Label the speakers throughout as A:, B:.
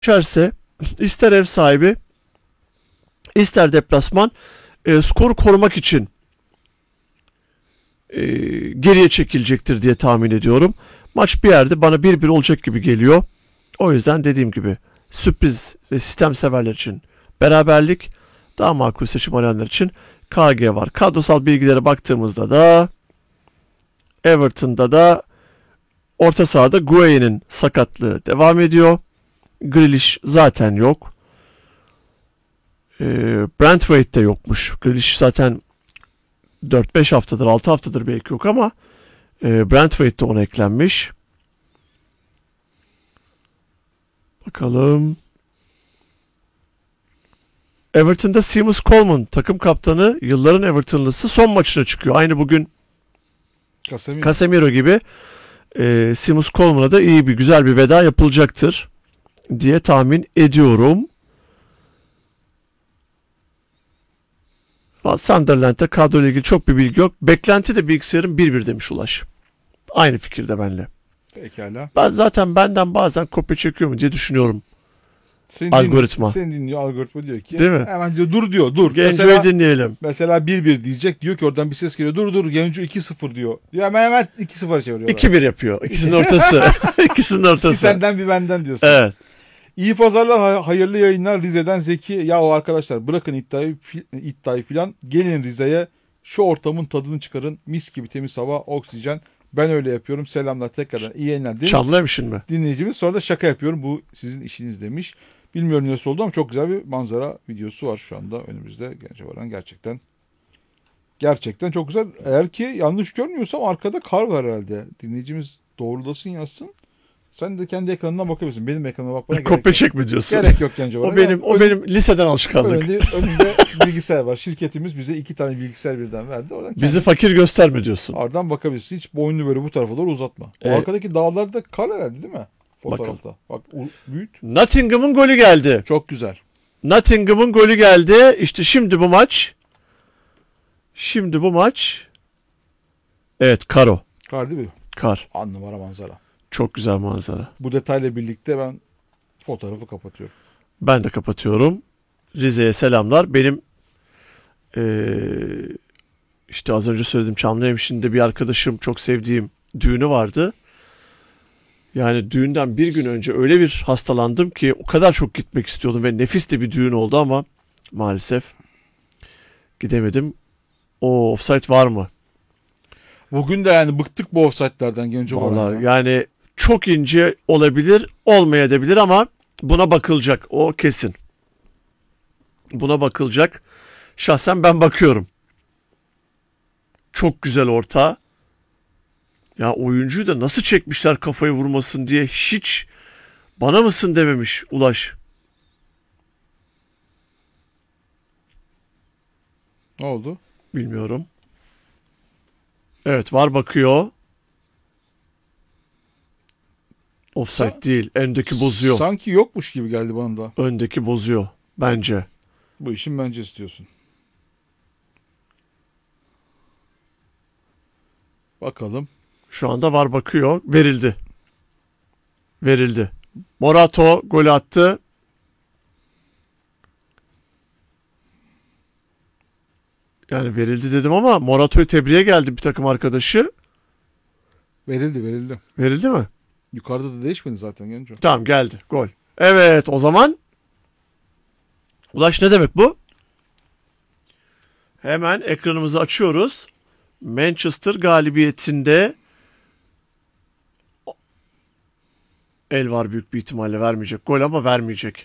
A: geçerse ister ev sahibi ister deplasman skoru korumak için geriye çekilecektir diye tahmin ediyorum. Maç bir yerde bana 1-1 olacak gibi geliyor. O yüzden dediğim gibi sürpriz ve sistem severler için beraberlik, daha makul seçim arayanlar için KG var. Kadrosal bilgilere baktığımızda da Everton'da da orta sahada Guehin'in sakatlığı devam ediyor. Grealish zaten yok. Brentwaite'de yokmuş. Grealish zaten 4-5 haftadır, 6 haftadır belki yok ama Brentwaite de ona eklenmiş. Bakalım. Everton'da Seamus Coleman takım kaptanı, yılların Everton'lısı son maçına çıkıyor. Aynı bugün Casemiro gibi Seamus Coleman'a da iyi bir güzel bir veda yapılacaktır diye tahmin ediyorum. Sunderland'da kadroyla ilgili çok bir bilgi yok. Beklenti de bilgisayarın 1-1 demiş Ulaş. Aynı fikirde benimle.
B: Pekala.
A: Ben zaten benden bazen kopya çekiyor mu diye düşünüyorum. Algoritma.
B: Seni dinliyor, algoritma diyor ki.
A: Değil mi?
B: Hemen diyor dur.
A: Genco'yu dinleyelim.
B: Mesela 1-1 diyecek, diyor ki oradan bir ses geliyor. Dur Genco 2-0 diyor. Diyor hemen 2-0 çeviriyorlar.
A: 2-1 yapıyor. İkisinin ortası. İkisinin ortası.
B: Bir senden bir benden diyorsun.
A: Evet.
B: İyi pazarlar, hayırlı yayınlar. Rize'den Zeki. Ya o arkadaşlar bırakın iddiayı filan. Gelin Rize'ye, şu ortamın tadını çıkarın. Mis gibi temiz hava, oksijen. Ben öyle yapıyorum. Selamlar tekrardan. İyi yayınlar demiş.
A: Çamlıhemşin mi?
B: Dinleyicimiz sonra da şaka yapıyorum. Bu sizin işiniz demiş. Bilmiyorum nasıl oldu ama çok güzel bir manzara videosu var şu anda önümüzde. Gencevaran gerçekten çok güzel. Eğer ki yanlış görmüyorsam arkada kar var herhalde. Dinleyicimiz doğrulasın, yazsın. Sen de kendi ekranından bakabilirsin. Benim ekranıma bakmana gerek yok.
A: Kopya çekme diyorsun.
B: Gerek yok Gencevaran.
A: O benim liseden alışkanlık.
B: Önünde bilgisayar var. Şirketimiz bize 2 tane bilgisayar birden verdi.
A: Bizi fakir gösterme diyorsun.
B: Oradan bakabilirsin. Hiç boynunu böyle bu tarafa doğru uzatma. O arkadaki dağlarda kar herhalde değil mi? Fotoğrafta. Bak büyüt.
A: Nottingham'ın golü geldi.
B: Çok güzel.
A: Nottingham'ın golü geldi. İşte şimdi bu maç. Evet, kar o.
B: Kar değil mi?
A: Kar.
B: 10 numara manzara.
A: Çok güzel manzara.
B: Bu detayla birlikte ben fotoğrafı kapatıyorum.
A: Ben de kapatıyorum. Rize'ye selamlar. Benim işte az önce söylediğim Çamlıhemşin'de bir arkadaşım, çok sevdiğim, düğünü vardı. Yani düğünden bir gün önce öyle bir hastalandım ki o kadar çok gitmek istiyordum ve nefis de bir düğün oldu ama maalesef gidemedim. O offside var mı?
B: Bugün de yani bıktık bu offside'lardan genç olarak.
A: Vallahi yani çok ince olabilir, olmayabilir ama buna bakılacak. O kesin. Buna bakılacak. Şahsen ben bakıyorum. Çok güzel orta. Ya oyuncuyu da nasıl çekmişler kafayı vurmasın diye, hiç bana mısın dememiş Ulaş.
B: Ne oldu?
A: Bilmiyorum. Evet, var bakıyor. Offside değil. Öndeki bozuyor.
B: Sanki yokmuş gibi geldi bana da.
A: Öndeki bozuyor bence.
B: Bu işin bence istiyorsun. Bakalım.
A: Şu anda var bakıyor. Verildi. Morato gol attı. Yani verildi dedim ama Morato'yu tebriğe geldi bir takım arkadaşı.
B: Verildi.
A: Verildi mi?
B: Yukarıda da değişmedi zaten Genco.
A: Tamam, geldi gol. Evet, o zaman Ulaş, ne demek bu? Hemen ekranımızı açıyoruz. Manchester galibiyetinde el var, büyük bir ihtimalle vermeyecek. Gol ama vermeyecek.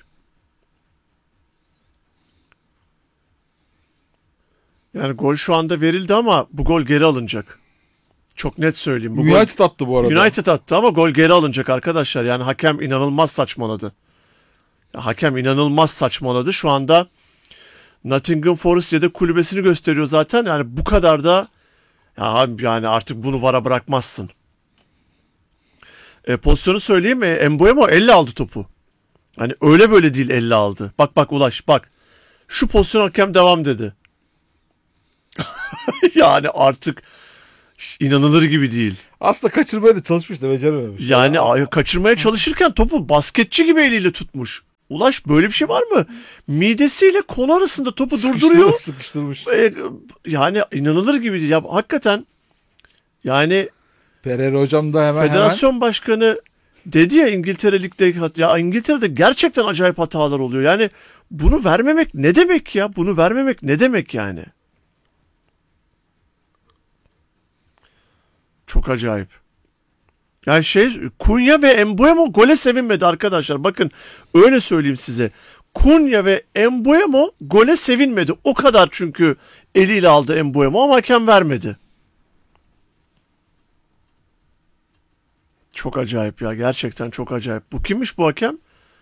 A: Yani gol şu anda verildi ama bu gol geri alınacak. Çok net söyleyeyim.
B: United attı bu arada.
A: United attı ama gol geri alınacak arkadaşlar. Yani hakem inanılmaz saçmaladı. Şu anda Nottingham Forest ya da kulübesini gösteriyor zaten. Yani bu kadar da yani artık bunu VAR'a bırakmazsın. Pozisyonu söyleyeyim mi? Mbeumo elle aldı topu. Hani öyle böyle değil, elle aldı. Bak Ulaş, bak. Şu pozisyon hakem devam dedi. Yani artık İnanılır gibi değil.
B: Aslında kaçırmaya da çalışmış da becerememiş.
A: Yani kaçırmaya çalışırken topu basketçi gibi eliyle tutmuş. Ulaş böyle bir şey var mı? Midesiyle kol arasında topu durduruyor.
B: Sıkıştırmış.
A: Yani inanılır gibi değil. Ya hakikaten yani
B: Pereira hocam da hemen
A: federasyon başkanı dedi ya İngiltere Lig'de, ya İngiltere'de gerçekten acayip hatalar oluyor. Yani bunu vermemek ne demek ya? Bunu vermemek ne demek yani? Çok acayip. Yani Kunya ve Mbeumo gole sevinmedi arkadaşlar. Bakın öyle söyleyeyim size. Kunya ve Mbeumo gole sevinmedi. O kadar çünkü eliyle aldı Mbeumo ama hakem vermedi. Çok acayip ya. Gerçekten çok acayip. Bu kimmiş bu hakem?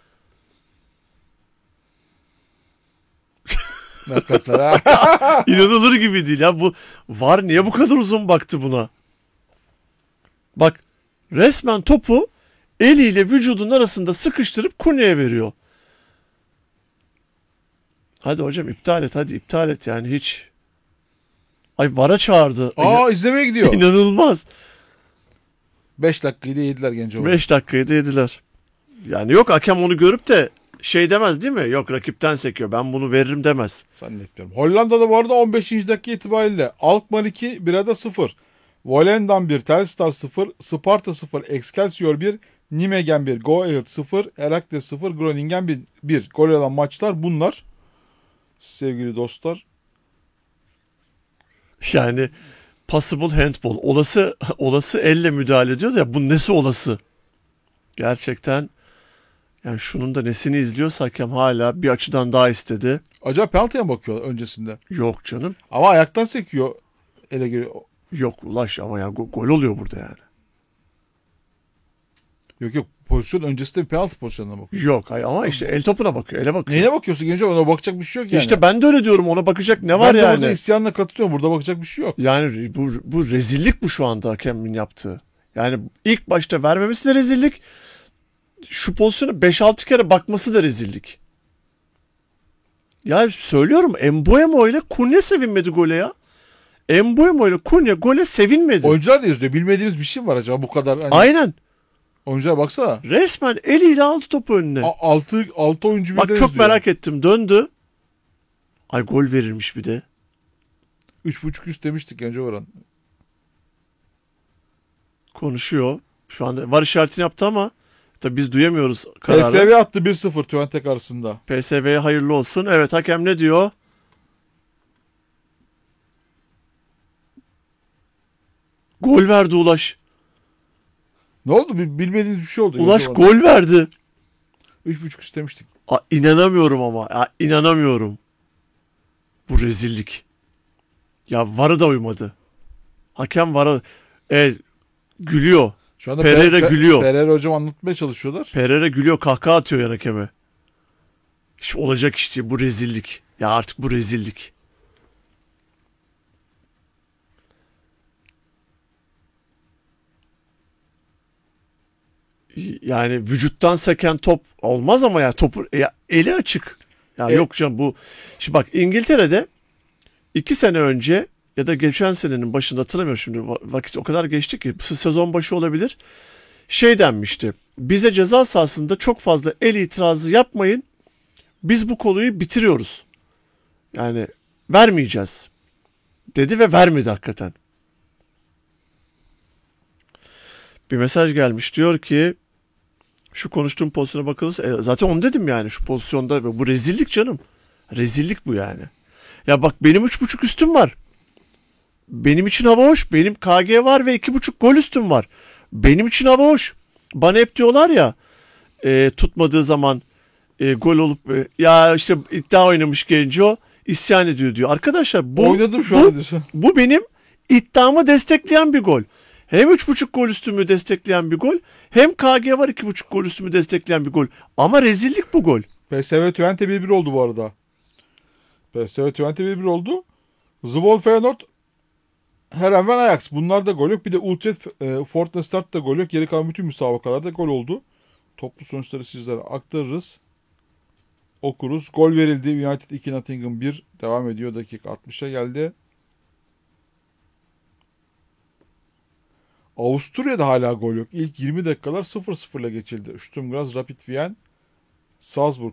B: hakikaten ha.
A: İnanılır gibi değil ya. Bu VAR niye bu kadar uzun baktı buna? Bak resmen topu eliyle vücudun arasında sıkıştırıp Kunya'ya veriyor. Hadi hocam iptal et, hadi iptal et yani hiç. Ay VAR'a çağırdı.
B: İzlemeye gidiyor.
A: İnanılmaz.
B: 5 dakikayı da yediler genç olarak.
A: 5 dakikayı da yediler. Yani yok hakem onu görüp de şey demez değil mi? Yok rakipten sekiyor ben bunu veririm demez.
B: Zannetmiyorum. Hollanda'da bu arada 15. dakika itibariyle Alkmaar 2, Breda 0. Volendam 1, Telstar 0, Sparta 0, Excelsior 1, Nijmegen 1, Go Ahead 0, Heracles 0, Groningen 1. Gol alan maçlar bunlar. Sevgili dostlar.
A: Yani possible handball. Olası elle müdahale ediyor ya bu nesi olası? Gerçekten yani şunun da nesini izliyorsa hakem hala bir açıdan daha istedi.
B: Acaba penaltıya mı bakıyor öncesinde?
A: Yok canım.
B: Ama ayaktan sekiyor. Ele geliyor.
A: Yok ulaş ama ya gol oluyor burada yani.
B: Yok pozisyon öncesinde bir penaltı pozisyonuna bakıyor.
A: Yok hayır ama işte el topuna bakıyor, ele bakıyor.
B: Neyine bakıyorsun genç? Ona bakacak bir şey yok yani.
A: İşte ben de öyle diyorum, ona bakacak ne var
B: ben de
A: yani?
B: burada isyanla katılıyorum. Burada bakacak bir şey yok.
A: Yani bu rezillik bu şu anda hakemin yaptığı. Yani ilk başta vermemesi de rezillik. Şu pozisyona 5-6 kere bakması da rezillik. Ya söylüyorum Mbeumo ile Kunya sevinmedi gole ya. Mbeumo ile Kunya gole sevinmedi.
B: Oyuncular da izliyor. Bilmediğimiz bir şey var acaba bu kadar. Hani
A: Aynen.
B: oyunculara baksana.
A: Resmen eliyle aldı topu önüne.
B: 6 oyuncu birden
A: Bak çok
B: izliyor.
A: merak ettim. Döndü. Ay gol verirmiş bir de.
B: 3.5 üst demiştik genç Orhan.
A: Konuşuyor. Şu anda var işaretini yaptı ama tabii biz duyamıyoruz kararı.
B: PSV attı 1-0 Twente karşısında.
A: PSV'ye hayırlı olsun. Evet hakem ne diyor? Gol verdi Ulaş.
B: Ne oldu? Bilmediğiniz bir şey oldu.
A: Ulaş gol verdi.
B: 3.5 üst demiştik.
A: İnanamıyorum ama. Ya, inanamıyorum. Bu rezillik. Ya VAR'a da uymadı. Hakem VAR'a gülüyor.
B: Şu anda
A: Pereira gülüyor.
B: Pereira hocam anlatmaya çalışıyorlar.
A: Pereira gülüyor, kahkaha atıyor yan hakeme. İşte olacak işte bu rezillik. Ya artık bu rezillik. Yani vücuttan seken top olmaz ama ya topu eli açık. Ya yok canım bu. Şimdi bak İngiltere'de 2 sene önce ya da geçen senenin başında hatırlamıyorum şimdi vakit o kadar geçti ki bu sezon başı olabilir. Şey denmişti. Bize ceza sahasında çok fazla el itirazı yapmayın. Biz bu konuyu bitiriyoruz. Yani vermeyeceğiz. Dedi ve vermedi hakikaten. Bir mesaj gelmiş diyor ki şu konuştuğum pozisyona bakılırsa zaten onu dedim yani şu pozisyonda bu rezillik canım. Rezillik bu yani. Ya bak benim 3.5 üstüm var. Benim için hava hoş. Benim KG var ve 2.5 gol üstüm var. Benim için hava hoş. Bana hep diyorlar ya tutmadığı zaman gol olup ya işte iddia oynamış Genco isyan ediyor diyor. Arkadaşlar
B: Oynadım şu an diyorsun.
A: Bu benim iddiamı destekleyen bir gol. Hem 3.5 gol üstümü destekleyen bir gol hem KG var 2.5 gol üstümü destekleyen bir gol. Ama rezillik bu gol.
B: PSV Twente 1-1 oldu bu arada. PSV Twente 1-1 oldu. Zwolle Feyenoord Herenveen Ajax. Bunlar da gol yok. Bir de Utrecht Fortuna Start da gol yok. Geri kalan bütün müsabakalarda gol oldu. Toplu sonuçları sizlere aktarırız. Okuruz. Gol verildi. United 2 Nottingham 1. Devam ediyor. Dakika 60'a geldi. Avusturya'da hala gol yok. İlk 20 dakikalar 0-0 ile geçildi. Sturm Graz, Rapid Wien, Salzburg